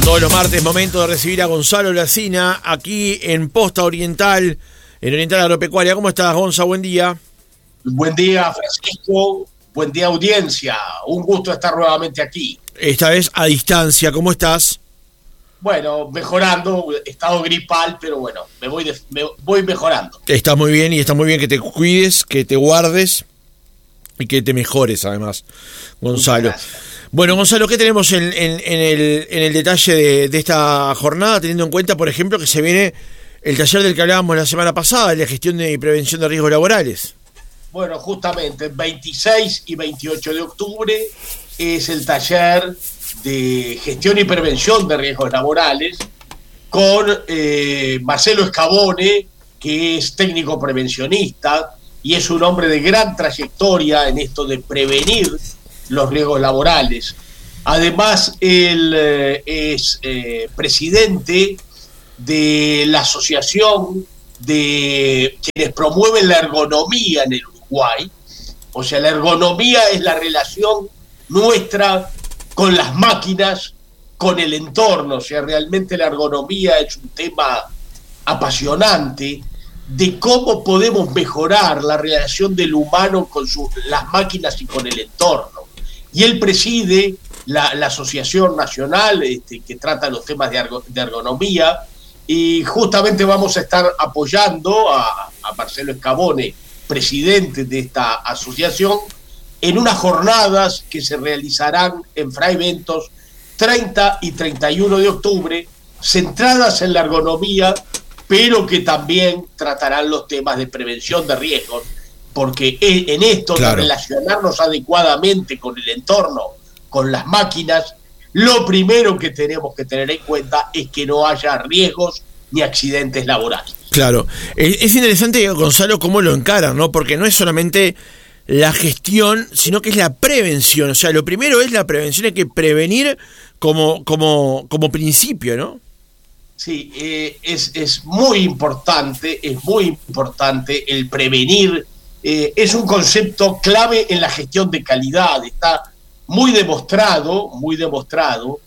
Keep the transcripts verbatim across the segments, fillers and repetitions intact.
Todos los martes, momento de recibir a Gonzalo Lacina aquí en Posta Oriental, en Oriental Agropecuaria. ¿Cómo estás, Gonza? Buen día. Buen día, Francisco. Buen día, audiencia. Un gusto estar nuevamente aquí. Esta vez a distancia. ¿Cómo estás? Bueno, mejorando. Estado gripal, pero bueno, me voy, de, me voy mejorando. Está muy bien y está muy bien que te cuides, que te guardes y que te mejores, además, Gonzalo. Bueno, Gonzalo, ¿qué tenemos en, en, en, el, en el detalle de, de esta jornada, teniendo en cuenta, por ejemplo, que se viene el taller del que hablábamos la semana pasada, de la gestión y prevención de riesgos laborales? Bueno, justamente veintiséis y veintiocho de octubre es el taller de gestión y prevención de riesgos laborales con eh, Marcelo Scavone, que es técnico prevencionista y es un hombre de gran trayectoria en esto de prevenir los riesgos laborales. Además, él eh, es eh, presidente de la asociación de quienes promueven la ergonomía en el Uruguay. O sea, la ergonomía es la relación nuestra con las máquinas, con el entorno. O sea, realmente la ergonomía es un tema apasionante de cómo podemos mejorar la relación del humano con su, las máquinas y con el entorno. Y él preside la, la Asociación Nacional este, que trata los temas de, ergo, de ergonomía, y justamente vamos a estar apoyando a, a Marcelo Scavone, presidente de esta asociación, en unas jornadas que se realizarán en Fraiventos treinta y treinta y uno de octubre, centradas en la ergonomía, pero que también tratarán los temas de prevención de riesgos, porque en esto claro. de relacionarnos adecuadamente con el entorno, con las máquinas, lo primero que tenemos que tener en cuenta es que no haya riesgos ni accidentes laborales. Claro, es interesante, Gonzalo, cómo lo encaran, ¿no? Porque no es solamente la gestión, sino que es la prevención. O sea, lo primero es la prevención, hay que prevenir como, como, como principio, ¿no? Sí, eh, es, es muy importante, es muy importante el prevenir. Eh, es un concepto clave en la gestión de calidad. Está muy demostrado, muy demostrado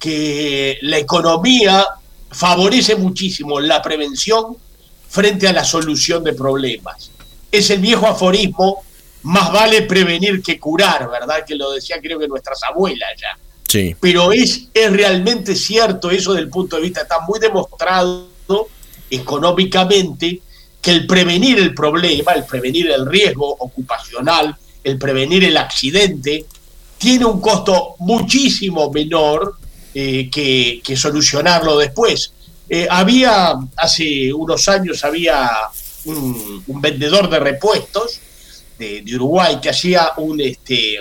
que la economía favorece muchísimo la prevención frente a la solución de problemas. Es el viejo aforismo, más vale prevenir que curar, ¿verdad? Que lo decía creo que nuestras abuelas ya. Sí. Pero es, es realmente cierto eso desde el punto de vista, está muy demostrado económicamente que el prevenir el problema, el prevenir el riesgo ocupacional, el prevenir el accidente, tiene un costo muchísimo menor eh, que, que solucionarlo después. Eh, había, hace unos años, había un, un vendedor de repuestos de, de Uruguay que hacía un, este,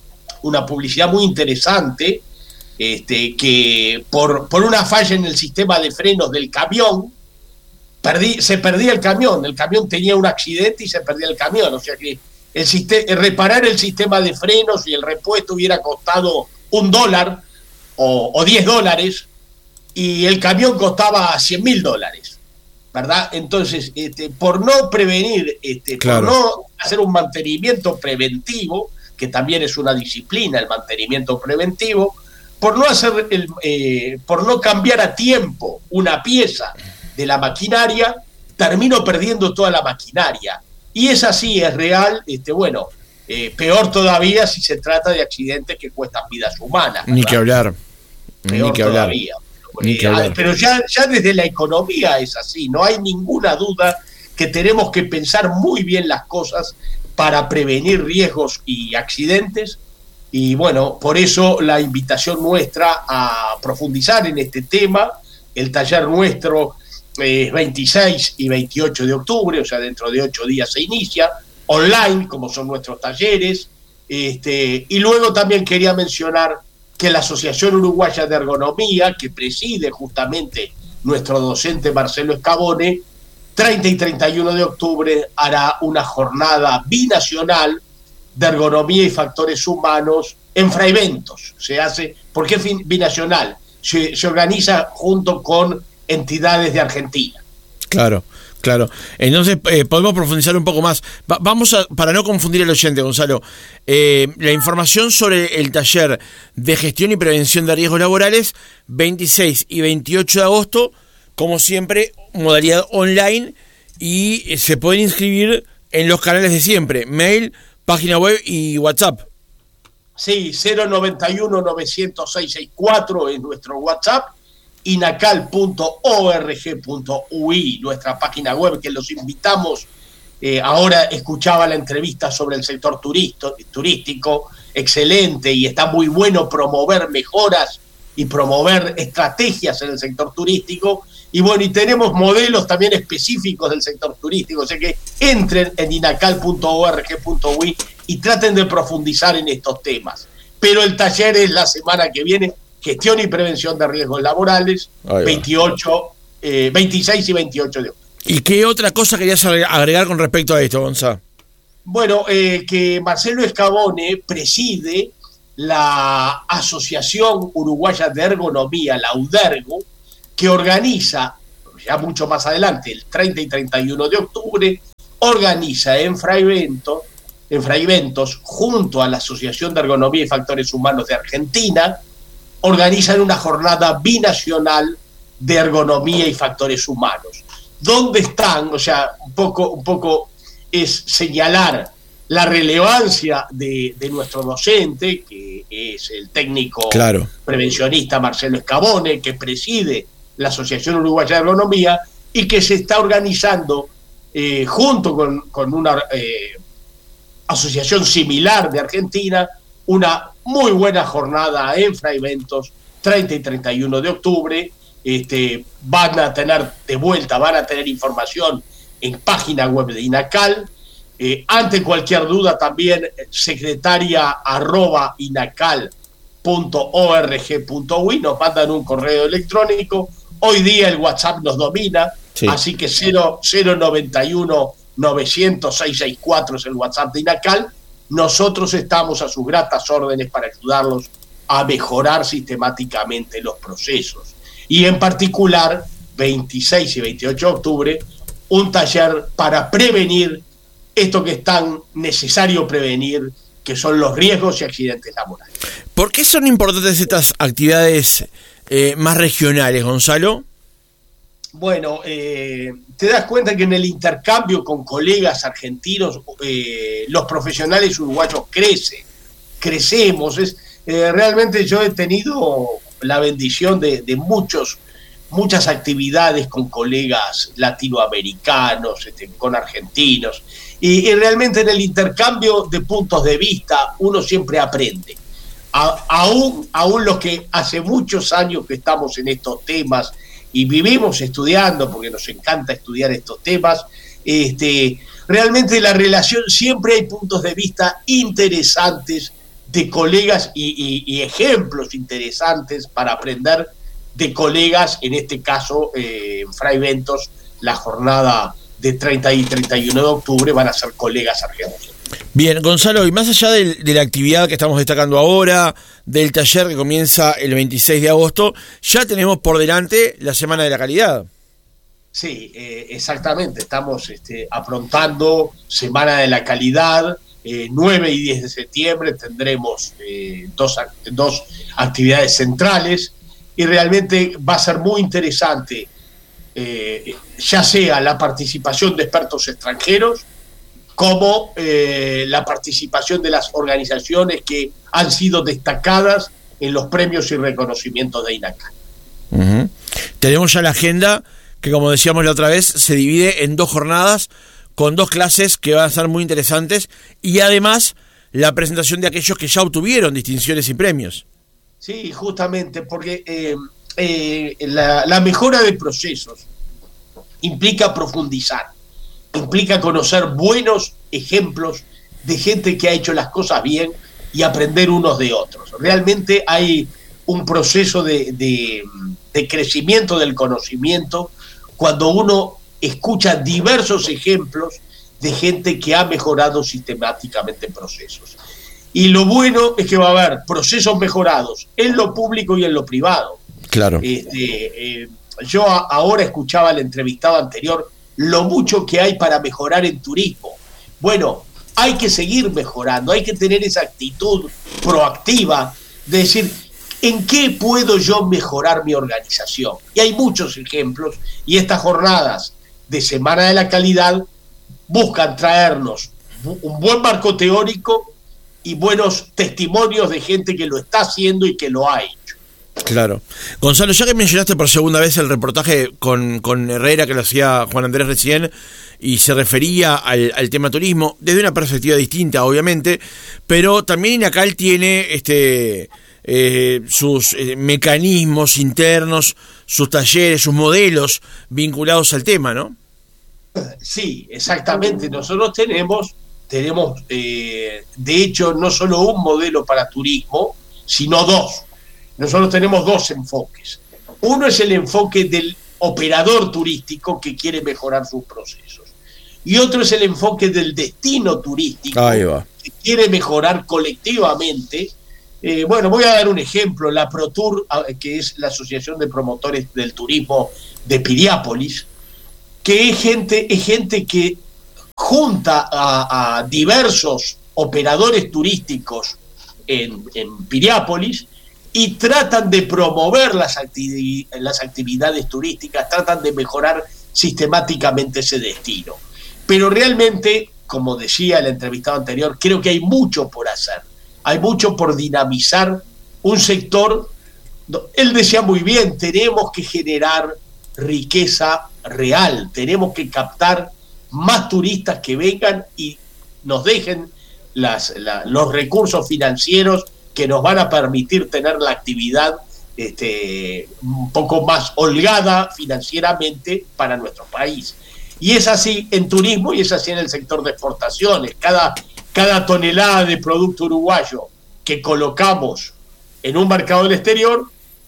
una publicidad muy interesante, este, que por, por una falla en el sistema de frenos del camión, Perdí, se perdía el camión, el camión tenía un accidente y se perdía el camión, o sea que el sistema, reparar el sistema de frenos y el repuesto hubiera costado un dólar o, o diez dólares y el camión costaba cien mil dólares, ¿verdad? Entonces, este, por no prevenir, este, claro. por no hacer un mantenimiento preventivo, que también es una disciplina el mantenimiento preventivo, por no hacer el, eh, por no cambiar a tiempo una pieza de la maquinaria, termino perdiendo toda la maquinaria. Y es así, es real, este, bueno, eh, peor todavía si se trata de accidentes que cuestan vidas humanas, ¿verdad? Ni que hablar. Peor Ni que hablar. todavía. Ni Eh, que hablar. Pero ya, ya desde la economía es así, no hay ninguna duda que tenemos que pensar muy bien las cosas para prevenir riesgos y accidentes. Y bueno, por eso la invitación nuestra a profundizar en este tema, el taller nuestro es veintiséis y veintiocho de octubre, o sea, dentro de ocho días se inicia, online, como son nuestros talleres. Este, y luego también quería mencionar que la Asociación Uruguaya de Ergonomía, que preside justamente nuestro docente Marcelo Scavone, treinta y treinta y uno de octubre hará una jornada binacional de ergonomía y factores humanos en Fraiventos. Se hace, ¿por qué binacional? Se, se organiza junto con entidades de Argentina. Claro, Claro, entonces eh, podemos profundizar un poco más. Va, vamos a, para no confundir al oyente, Gonzalo, eh, la información sobre el taller de gestión y prevención de riesgos laborales, veintiséis y veintiocho de agosto, como siempre, modalidad online, y eh, se pueden inscribir en los canales de siempre, mail, página web y WhatsApp. Sí, cero noventa y uno novecientos seiscientos sesenta y cuatro es nuestro WhatsApp, inacal punto org punto ui, nuestra página web, que los invitamos. Eh, ahora escuchaba la entrevista sobre el sector turisto, turístico, excelente, y está muy bueno promover mejoras y promover estrategias en el sector turístico. Y bueno, y tenemos modelos también específicos del sector turístico, o sea que entren en inacal punto org punto ui y traten de profundizar en estos temas. Pero el taller es la semana que viene, gestión y prevención de riesgos laborales, veintiocho, eh, veintiséis y veintiocho de octubre. ¿Y qué otra cosa querías agregar con respecto a esto, Gonzalo? Bueno, eh, que Marcelo Escabone preside la Asociación Uruguaya de Ergonomía, la UDERGO, que organiza, ya mucho más adelante, el treinta y treinta y uno de octubre, organiza en Fraiventos, en Fraiventos, junto a la Asociación de Ergonomía y Factores Humanos de Argentina, organizan una jornada binacional de ergonomía y factores humanos. ¿Dónde están? O sea, un poco, un poco es señalar la relevancia de, de nuestro docente, que es el técnico claro. prevencionista Marcelo Escabone, que preside la Asociación Uruguaya de Ergonomía y que se está organizando eh, junto con, con una eh, asociación similar de Argentina, una muy buena jornada en Fraiventos, treinta y treinta y uno de octubre. Este, van a tener de vuelta, van a tener información en página web de INACAL. Eh, ante cualquier duda también, secretaria arroba inacal punto org punto ui, nos mandan un correo electrónico. Hoy día el WhatsApp nos domina, sí. Así que cero noventa y uno novecientos seiscientos sesenta y cuatro es el WhatsApp de INACAL. Nosotros estamos a sus gratas órdenes para ayudarlos a mejorar sistemáticamente los procesos. Y en particular, veintiséis y veintiocho de octubre, un taller para prevenir esto que es tan necesario prevenir, que son los riesgos y accidentes laborales. ¿Por qué son importantes estas actividades eh, más regionales, Gonzalo? Bueno, eh, te das cuenta que en el intercambio con colegas argentinos, eh, los profesionales uruguayos crecen, crecemos. Es, eh, realmente yo he tenido la bendición de, de muchos, muchas actividades con colegas latinoamericanos, este, con argentinos, y, y realmente en el intercambio de puntos de vista uno siempre aprende. A, aún, aún los que hace muchos años que estamos en estos temas y vivimos estudiando, porque nos encanta estudiar estos temas, este, realmente la relación, siempre hay puntos de vista interesantes de colegas y, y, y ejemplos interesantes para aprender de colegas, en este caso eh, en Fraiventos, la jornada de treinta y treinta y uno de octubre van a ser colegas argentinos. Bien, Gonzalo, y más allá de, de la actividad que estamos destacando ahora, del taller que comienza el veintiséis de agosto, ya tenemos por delante la Semana de la Calidad. Sí, eh, exactamente, estamos este, aprontando Semana de la Calidad. Eh, nueve y diez de septiembre tendremos eh, dos, dos actividades centrales y realmente va a ser muy interesante, eh, ya sea la participación de expertos extranjeros como eh, la participación de las organizaciones que han sido destacadas en los premios y reconocimientos de INACAL. Uh-huh. Tenemos ya la agenda que, como decíamos la otra vez, se divide en dos jornadas con dos clases que van a ser muy interesantes y además la presentación de aquellos que ya obtuvieron distinciones y premios. Sí, justamente, porque eh, eh, la, la mejora de procesos implica profundizar, implica conocer buenos ejemplos de gente que ha hecho las cosas bien y aprender unos de otros. Realmente hay un proceso de, de, de crecimiento del conocimiento cuando uno escucha diversos ejemplos de gente que ha mejorado sistemáticamente procesos. Y lo bueno es que va a haber procesos mejorados en lo público y en lo privado. Claro. Este, eh, yo a, ahora escuchaba al entrevistado anterior lo mucho que hay para mejorar en turismo. Bueno, hay que seguir mejorando, hay que tener esa actitud proactiva de decir, ¿en qué puedo yo mejorar mi organización? Y hay muchos ejemplos, y estas jornadas de Semana de la Calidad buscan traernos un buen marco teórico y buenos testimonios de gente que lo está haciendo y que lo ha hecho. Claro. Gonzalo, ya que mencionaste por segunda vez el reportaje con, con Herrera que lo hacía Juan Andrés recién y se refería al, al tema turismo, desde una perspectiva distinta, obviamente, pero también INACAL tiene este eh, sus eh, mecanismos internos, sus talleres, sus modelos vinculados al tema, ¿no? Sí, exactamente. Nosotros tenemos, tenemos eh, de hecho, no solo un modelo para turismo, sino dos. Nosotros tenemos dos enfoques. Uno es el enfoque del operador turístico que quiere mejorar sus procesos. Y otro es el enfoque del destino turístico que quiere mejorar colectivamente. Eh, bueno, voy a dar un ejemplo. La ProTour, que es la Asociación de Promotores del Turismo de Piriápolis, que es gente, es gente que junta a, a diversos operadores turísticos en, en Piriápolis y tratan de promover las, activi- las actividades turísticas, tratan de mejorar sistemáticamente ese destino. Pero realmente, como decía el entrevistado anterior, creo que hay mucho por hacer, hay mucho por dinamizar un sector. Él decía muy bien, tenemos que generar riqueza real, tenemos que captar más turistas que vengan y nos dejen las, la, los recursos financieros que nos van a permitir tener la actividad este, un poco más holgada financieramente para nuestro país. Y es así en turismo y es así en el sector de exportaciones. Cada, cada tonelada de producto uruguayo que colocamos en un mercado del exterior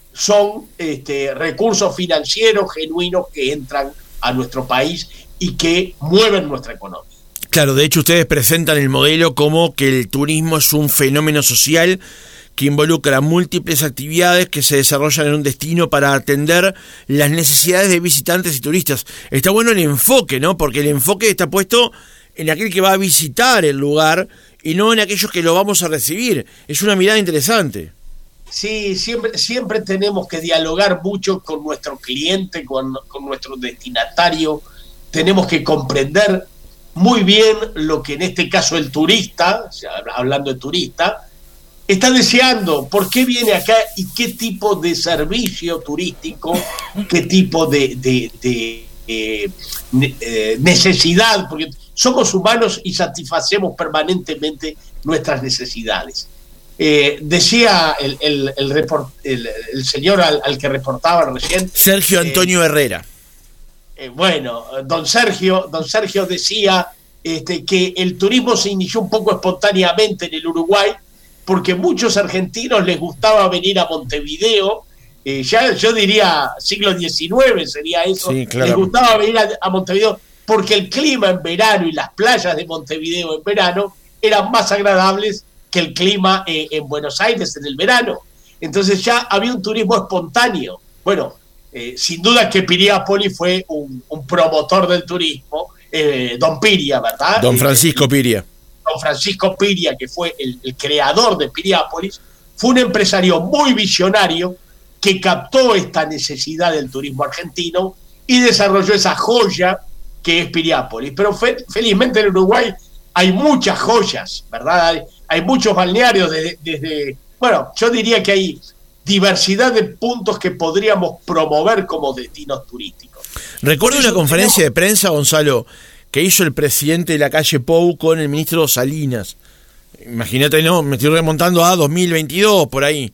son este, recursos financieros genuinos que entran a nuestro país y que mueven nuestra economía. Claro, de hecho ustedes presentan el modelo como que el turismo es un fenómeno social que involucra múltiples actividades que se desarrollan en un destino para atender las necesidades de visitantes y turistas. Está bueno el enfoque, ¿no? Porque el enfoque está puesto en aquel que va a visitar el lugar y no en aquellos que lo vamos a recibir. Es una mirada interesante. Sí, siempre, siempre tenemos que dialogar mucho con nuestro cliente, con, con nuestro destinatario. Tenemos que comprender muy bien lo que en este caso el turista, o sea, hablando de turista, está deseando, por qué viene acá y qué tipo de servicio turístico, qué tipo de, de, de eh, eh, necesidad, porque somos humanos y satisfacemos permanentemente nuestras necesidades. Eh, decía el, el, el, report, el, el señor al, al que reportaba recién, Sergio Antonio eh, Herrera. Eh, bueno, don Sergio, don Sergio decía este, que el turismo se inició un poco espontáneamente en el Uruguay, porque muchos argentinos les gustaba venir a Montevideo, eh, ya yo diría siglo diecinueve sería eso, sí, claro. Les gustaba venir a, a Montevideo porque el clima en verano y las playas de Montevideo en verano eran más agradables que el clima eh, en Buenos Aires en el verano. Entonces ya había un turismo espontáneo. Bueno, eh, sin duda que Piriápolis fue un, un promotor del turismo, eh, don Piria, ¿verdad? Don Francisco Piria. Don Francisco Piria, que fue el, el creador de Piriápolis, fue un empresario muy visionario que captó esta necesidad del turismo argentino y desarrolló esa joya que es Piriápolis. Pero fe, felizmente en Uruguay hay muchas joyas, ¿verdad? Hay, hay muchos balnearios desde, desde... Bueno, yo diría que hay diversidad de puntos que podríamos promover como destinos turísticos. Recuerdo una conferencia tenemos... de prensa, Gonzalo, que hizo el presidente de la calle Pou con el ministro Salinas. Imagínate, no, me estoy remontando a dos mil veintidós, por ahí.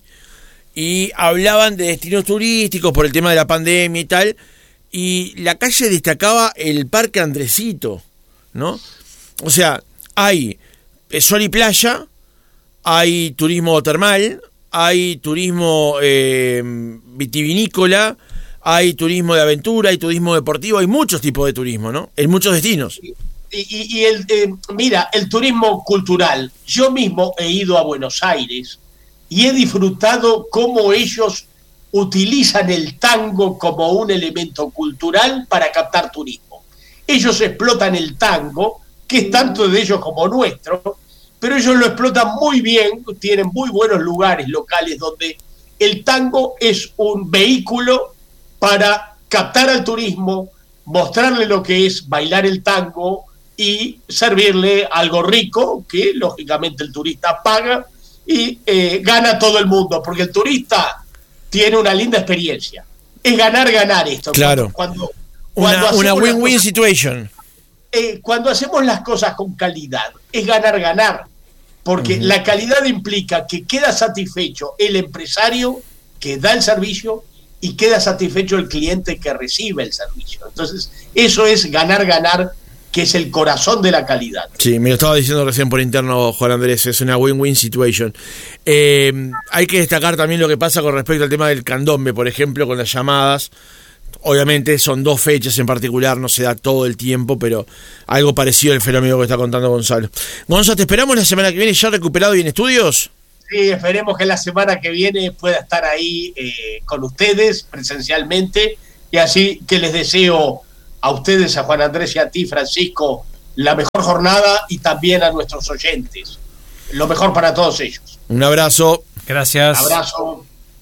Y hablaban de destinos turísticos por el tema de la pandemia y tal, y la calle destacaba el Parque Andresito, ¿no? O sea, hay sol y playa, hay turismo termal, hay turismo eh, vitivinícola, hay turismo de aventura, hay turismo deportivo, hay muchos tipos de turismo, ¿no? En muchos destinos. Y, y, y el, eh, mira, el turismo cultural. Yo mismo he ido a Buenos Aires y he disfrutado cómo ellos utilizan el tango como un elemento cultural para captar turismo. Ellos explotan el tango, que es tanto de ellos como nuestro, pero ellos lo explotan muy bien, tienen muy buenos lugares locales donde el tango es un vehículo para captar al turismo, mostrarle lo que es bailar el tango y servirle algo rico, que lógicamente el turista paga y eh, gana todo el mundo, porque el turista tiene una linda experiencia. Es ganar, ganar esto. Claro. Cuando, cuando una, una win-win cosas, situation. Eh, cuando hacemos las cosas con calidad, es ganar, ganar. Porque uh-huh. la calidad implica que queda satisfecho el empresario que da el servicio y queda satisfecho el cliente que recibe el servicio. Entonces, eso es ganar, ganar, que es el corazón de la calidad. Sí, me lo estaba diciendo recién por interno, Juan Andrés, es una win-win situation. Eh, hay que destacar también lo que pasa con respecto al tema del candombe, por ejemplo, con las llamadas. Obviamente son dos fechas en particular, no se da todo el tiempo, pero algo parecido al fenómeno que está contando Gonzalo. Gonzalo, ¿te esperamos la semana que viene ya recuperado y en estudios? Sí, esperemos que la semana que viene pueda estar ahí eh, con ustedes presencialmente, y así que les deseo a ustedes, a Juan Andrés y a ti, Francisco, la mejor jornada, y también a nuestros oyentes. Lo mejor para todos ellos. Un abrazo. Gracias. Un abrazo.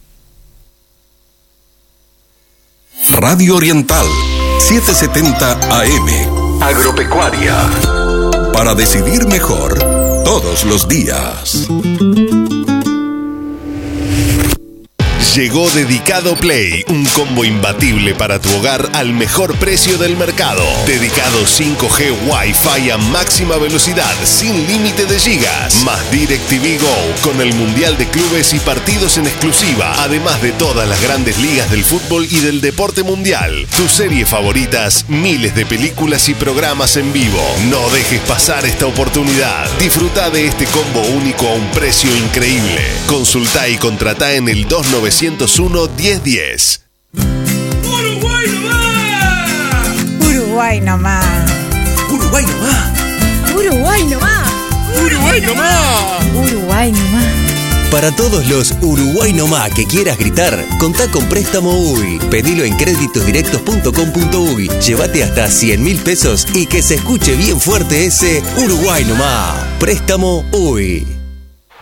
Radio Oriental, setecientos setenta A M. Agropecuaria. Para decidir mejor, todos los días. Llegó Dedicado Play, un combo imbatible para tu hogar al mejor precio del mercado. Dedicado cinco G Wi-Fi a máxima velocidad, sin límite de gigas. Más DirecTV Go, con el Mundial de Clubes y partidos en exclusiva, además de todas las grandes ligas del fútbol y del deporte mundial. Tus series favoritas, miles de películas y programas en vivo. No dejes pasar esta oportunidad. Disfruta de este combo único a un precio increíble. Consulta y contrata en el dos nueve uno, diez diez. ¡Uruguay nomás! Uruguay nomás. ¡Uruguay nomás! Uruguay nomás. ¡Uruguay nomás! Uruguay nomás. Para todos los Uruguay nomás que quieras gritar, contá con Préstamo U Y. Pedilo en créditos directos punto com punto uy. Llévate hasta cien mil pesos y que se escuche bien fuerte ese Uruguay nomás. Préstamo U Y.